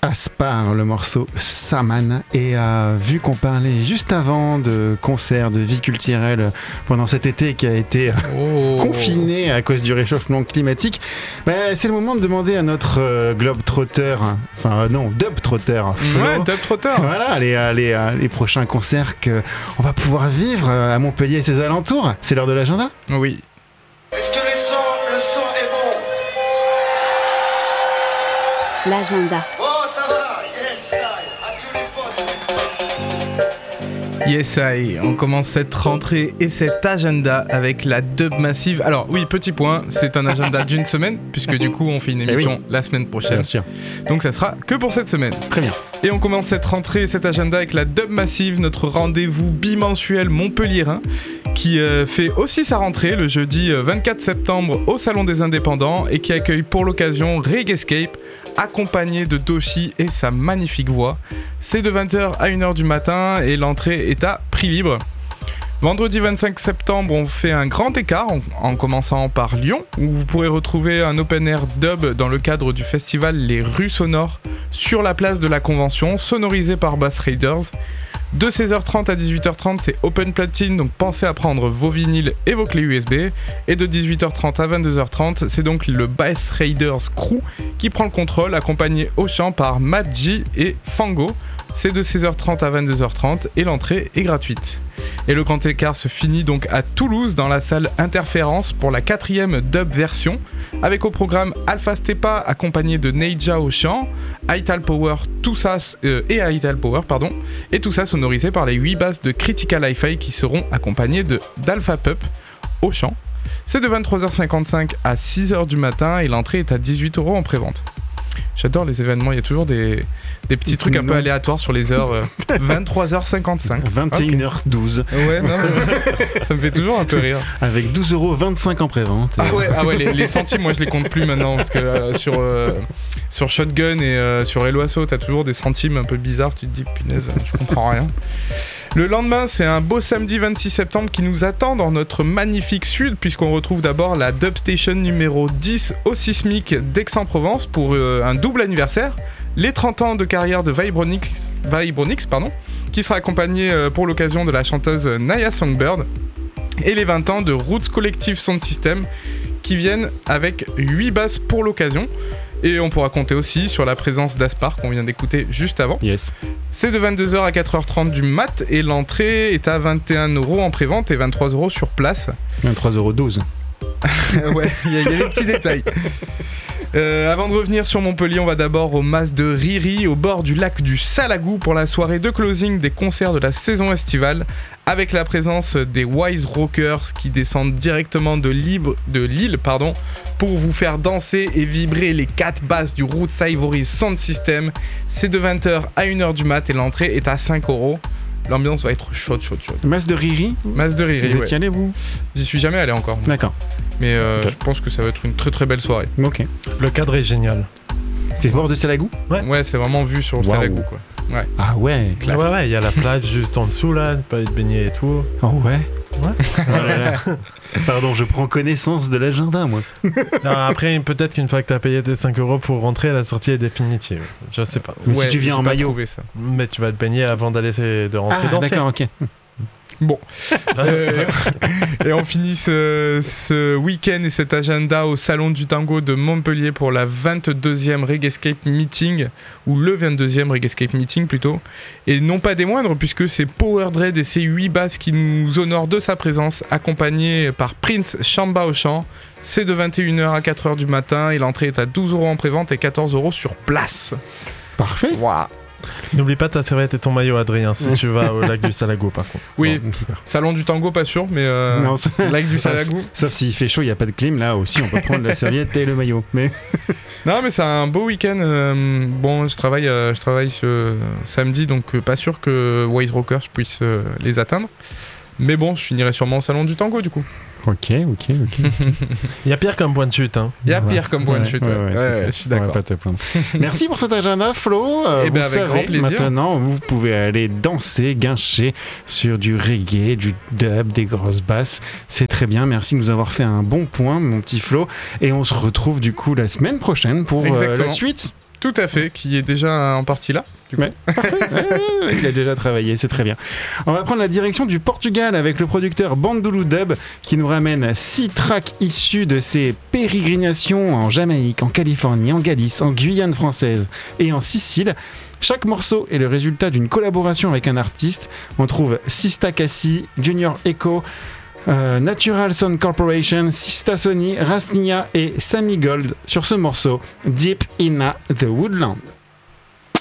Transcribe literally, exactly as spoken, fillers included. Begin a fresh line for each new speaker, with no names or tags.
Aspar, le morceau Saman. Et euh, vu qu'on parlait juste avant de concerts, de vie culturelle pendant cet été qui a été euh, oh. confiné à cause du réchauffement climatique, bah, c'est le moment de demander à notre euh, globe-trotter, enfin euh, non, dub-trotter, Flo,
ouais, dub-trotter.
Voilà, les, les, les prochains concerts qu'on va pouvoir vivre à Montpellier et ses alentours. C'est l'heure de l'agenda ?
Oui.
Est-ce que les sons, le son est bon ?
L'agenda.
Oh, ça va, yes, I, à tous les potes,
Yes, I. On commence cette rentrée et cet agenda avec la Dub Massive. Alors oui, petit point, c'est un agenda d'une semaine, puisque du coup on fait une émission oui. la semaine prochaine.
Bien sûr.
Donc ça sera que pour cette semaine.
Très bien.
Et on commence cette rentrée et cet agenda avec la Dub Massive, notre rendez-vous bimensuel montpelliérain, qui euh, fait aussi sa rentrée le jeudi vingt-quatre septembre au Salon des Indépendants et qui accueille pour l'occasion Reggaescape, accompagné de Doshi et sa magnifique voix. C'est de vingt heures à une heure du matin et l'entrée est à prix libre. Vendredi vingt-cinq septembre, on fait un grand écart en, en commençant par Lyon, où vous pourrez retrouver un open air dub dans le cadre du festival Les Rues Sonores sur la place de la Convention, sonorisé par Bass Raiders. De seize heures trente à dix-huit heures trente, c'est Open Platine, donc pensez à prendre vos vinyles et vos clés U S B. Et de dix-huit heures trente à vingt-deux heures trente, c'est donc le Bass Raiders Crew qui prend le contrôle, accompagné au chant par Matt G et Fango. C'est de seize heures trente à vingt-deux heures trente et l'entrée est gratuite. Et le grand écart se finit donc à Toulouse dans la salle Interférence pour la quatrième dub version, avec au programme Alpha Stepa accompagné de Neija au chant, Ital Power, tout ça euh, et Ital Power pardon, et tout ça sonorisé par les huit basses de Critical Hi-Fi qui seront accompagnés de d'Alpha Pup au chant. C'est de vingt-trois heures cinquante-cinq à six heures du matin et l'entrée est à dix-huit euros en prévente. J'adore les événements, il y a toujours des, des petits trucs un peu aléatoires sur les heures. Euh, vingt-trois heures cinquante-cinq.
vingt et une heures douze.
Okay. Ouais, non, mais ça me fait toujours un peu rire.
Avec douze euros vingt-cinq en prévente.
Ah ouais, ah ouais les, les centimes, moi je les compte plus maintenant. Parce que euh, sur, euh, sur Shotgun et euh, sur Hello Asso, t'as toujours des centimes un peu bizarres. Tu te dis, punaise, je comprends rien. Le lendemain, c'est un beau samedi vingt-six septembre qui nous attend dans notre magnifique sud, puisqu'on retrouve d'abord la Dub Station numéro dix au Sismic d'Aix-en-Provence pour euh, un double anniversaire, les trente ans de carrière de Vibronix, Vibronix pardon, qui sera accompagné euh, pour l'occasion de la chanteuse Naya Songbird, et les vingt ans de Roots Collective Sound System, qui viennent avec huit basses pour l'occasion. Et on pourra compter aussi sur la présence d'Aspar qu'on vient d'écouter juste avant.
Yes.
C'est de vingt-deux heures à quatre heures trente du mat et l'entrée est à vingt et un euros en prévente et vingt-trois euros sur place.
vingt-trois euros douze.
Ouais, il y, y a des petits détails. Euh, avant de revenir sur Montpellier, on va d'abord au Mas de Riri, au bord du lac du Salagou, pour la soirée de closing des concerts de la saison estivale, avec la présence des Wise Rockers qui descendent directement de, Libre, de Lille pardon, pour vous faire danser et vibrer les quatre basses du Roots Ivory Sound System. C'est de vingt heures à une heure du mat et l'entrée est à cinq euros. L'ambiance va être chaude, chaude, chaude.
Mas de Riri ?
Mas de Riri,
vous
ouais.
êtes y allé, vous ?
J'y suis jamais allé encore. Moi.
D'accord.
Mais euh,
okay.
je pense que ça va être une très très belle soirée.
Ok.
Le cadre est génial.
C'est bord de Salagou ?
Ouais. Ouais, c'est vraiment vu sur le wow. Salagou, quoi. Ouais.
Ah ouais, classe.
Ouais, ouais, il y a la plage juste en dessous, là, pas de baigner et tout.
Oh ouais.
Ouais.
Voilà. Pardon, je prends connaissance de l'agenda, moi.
Non, après, peut-être qu'une fois que t'as payé tes cinq euros pour rentrer, la sortie est définitive. Je sais pas.
Mais
ouais,
si tu viens en maillot.
Ça.
Mais tu vas te baigner avant d'aller de rentrer
ah,
danser.
D'accord, ok.
Bon. euh, et on finit ce, ce week-end et cet agenda au Salon du Tango de Montpellier pour la vingt-deuxième Reggaescape Meeting, ou le vingt-deuxième Reggaescape Meeting plutôt. Et non pas des moindres, puisque c'est Power Dread et ses huit basses qui nous honorent de sa présence, accompagnés par Prince Chamba au chant. C'est de vingt et une heures à quatre heures du matin et l'entrée est à douze euros en prévente et quatorze euros sur place.
Parfait.
Waouh.
N'oublie pas ta serviette et ton maillot, Adrien, si tu vas au lac du Salagou, par contre.
Oui,
bon,
Salon du Tango, pas sûr, mais euh,
non,
lac du Salagou.
Sauf s'il fait chaud, il n'y a pas de clim, là aussi, on peut prendre la serviette et le maillot. Mais...
non, mais c'est un beau week-end. Euh, bon, je travaille, euh, je travaille ce samedi, donc euh, pas sûr que Wise Rockers puisse euh, les atteindre. Mais bon, je finirai sûrement au Salon du Tango, du coup.
Ok, ok, ok.
Il y a pire comme point de chute. Hein.
Il y a pire comme point
ouais,
de chute.
Ouais,
ouais,
ouais,
ouais, je suis d'accord.
Pas te plaindre. Merci pour cet agenda, Flo. Euh,
Et
vous
ben, avec
savez,
grand plaisir.
Maintenant, vous pouvez aller danser, guincher sur du reggae, du dub, des grosses basses. C'est très bien. Merci de nous avoir fait un bon point, mon petit Flo. Et on se retrouve du coup la semaine prochaine pour euh, la suite
Tout à fait, qui est déjà en partie là. Du coup.
Ouais, parfait. Ouais, ouais, il a déjà travaillé, c'est très bien. On va prendre la direction du Portugal avec le producteur Bandulu Dub qui nous ramène six tracks issus de ses pérégrinations en Jamaïque, en Californie, en Galice, en Guyane française et en Sicile. Chaque morceau est le résultat d'une collaboration avec un artiste. On trouve Sista Cassi, Junior Echo, euh, Natural Sound Corporation, Sista Sony, Rasnia et Sammy Gold sur ce morceau Deep in the Woodland.